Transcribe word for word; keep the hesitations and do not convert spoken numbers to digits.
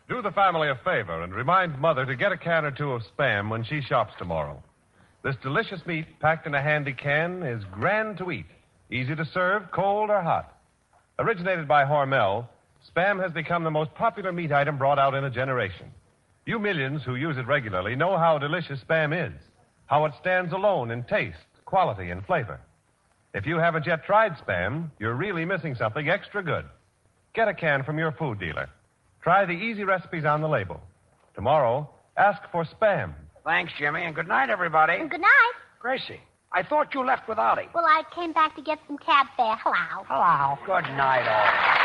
Do the family a favor and remind Mother to get a can or two of Spam when she shops tomorrow. This delicious meat, packed in a handy can, is grand to eat, easy to serve, cold or hot. Originated by Hormel, Spam has become the most popular meat item brought out in a generation. You millions who use it regularly know how delicious Spam is, how it stands alone in taste, quality, and flavor. If you haven't yet tried Spam, you're really missing something extra good. Get a can from your food dealer. Try the easy recipes on the label. Tomorrow, ask for Spam. Thanks, Jimmy, and good night, everybody. Good night. Gracie, I thought you left with Artie. Well, I came back to get some cab fare. Hello. Hello. Good night, all.